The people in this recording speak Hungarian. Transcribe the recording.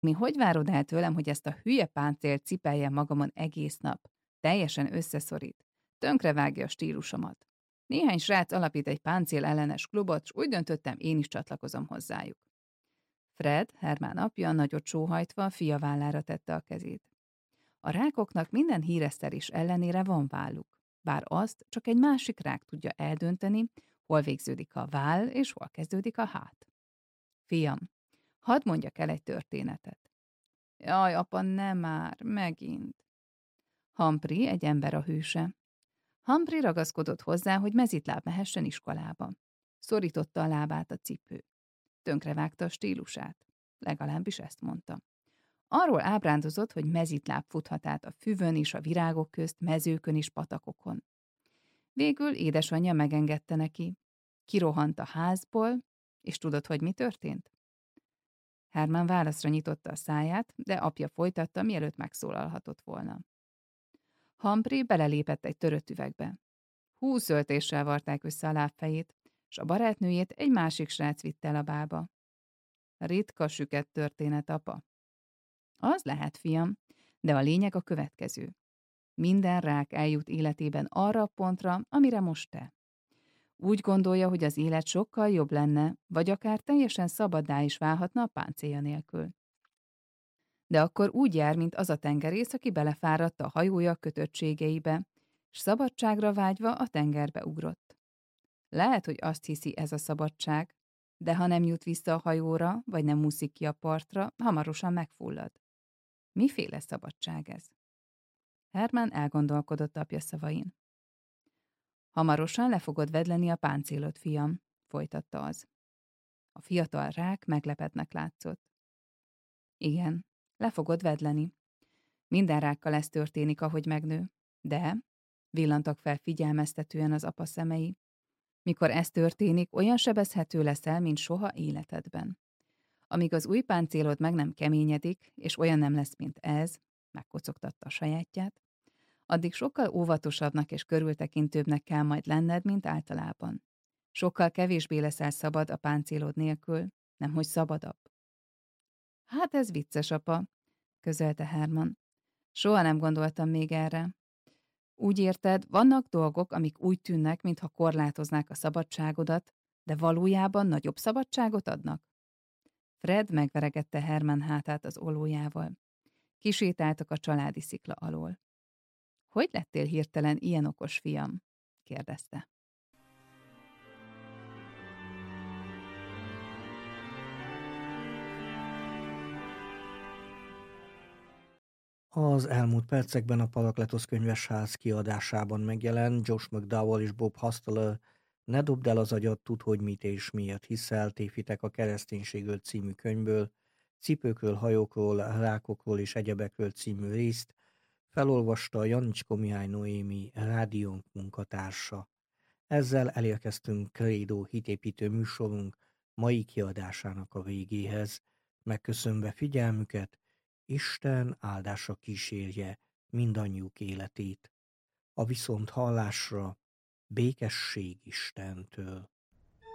Mi hogy várod el tőlem, hogy ezt a hülye páncélt cipeljem magamon egész nap? Teljesen összeszorít. Tönkrevágja a stílusomat. Néhány srác alapít egy páncél ellenes klubot, s úgy döntöttem, én is csatlakozom hozzájuk. Fred, Hermán apja, nagyot sóhajtva a fia vállára tette a kezét. A rákoknak minden híresztelés ellenére van válluk, bár azt csak egy másik rák tudja eldönteni, hol végződik a váll és hol kezdődik a hát. Fiam, hadd mondjak el egy történetet. Jaj, apa, nem már, megint. Humphrey egy ember a hőse. Humphrey ragaszkodott hozzá, hogy mezitláb mehessen iskolába. Szorította a lábát a cipő. Tönkrevágta a stílusát. Legalábbis ezt mondta. Arról ábrándozott, hogy mezitláb futhat át a füvön és a virágok közt, mezőkön és patakokon. Végül édesanyja megengedte neki. Kirohant a házból, és tudod, hogy mi történt? Herman válaszra nyitotta a száját, de apja folytatta, mielőtt megszólalhatott volna. Humphrey belelépett egy törött üvegbe. 20 öltéssel varták össze a lábfejét, és a barátnőjét egy másik srác vitt el a bálba. Ritka süket történet, apa. Az lehet, fiam, de a lényeg a következő. Minden rák eljut életében arra a pontra, amire most te. Úgy gondolja, hogy az élet sokkal jobb lenne, vagy akár teljesen szabaddá is válhatna a páncélja nélkül. De akkor úgy jár, mint az a tengerész, aki belefáradt a hajója kötöttségeibe, s szabadságra vágyva a tengerbe ugrott. Lehet, hogy azt hiszi, ez a szabadság, de ha nem jut vissza a hajóra, vagy nem úszik ki a partra, hamarosan megfullad. Miféle szabadság ez? Herman elgondolkodott apja szavain. Hamarosan le fogod vedleni a páncélod, fiam, folytatta az. A fiatal rák meglepetnek látszott. Igen, le fogod vedleni. Minden rákkal ez történik, ahogy megnő. De, villantak fel figyelmeztetően az apa szemei, mikor ez történik, olyan sebezhető leszel, mint soha életedben. Amíg az új páncélod meg nem keményedik, és olyan nem lesz, mint ez, megkocogtatta a sajátját, addig sokkal óvatosabbnak és körültekintőbbnek kell majd lenned, mint általában. Sokkal kevésbé leszel szabad a páncélod nélkül, nemhogy szabadabb. Hát ez vicces, apa, közölte Herman. Soha nem gondoltam még erre. Úgy érted, vannak dolgok, amik úgy tűnnek, mintha korlátoznák a szabadságodat, de valójában nagyobb szabadságot adnak? Fred megveregette Herman hátát az ollójával. Kisétáltak a családi szikla alól. Hogy lettél hirtelen ilyen okos, fiam? Kérdezte. Az elmúlt percekben a Parakletos könyvesház kiadásában megjelent Josh McDowell és Bob Hostler Ne dobd el az agyad, tudd, hogy mit és miért hiszel, tévhitek a kereszténységről című könyvből, Cipőkről, hajókról, rákokról és egyebekről című részt felolvasta Janicsko Mihály Noémi rádiónk munkatársa. Ezzel elérkeztünk Credo hitépítő műsorunk mai kiadásának a végéhez. Megköszönve figyelmüket, Isten áldása kísérje mindannyiuk életét. A viszont hallásra békesség Istentől.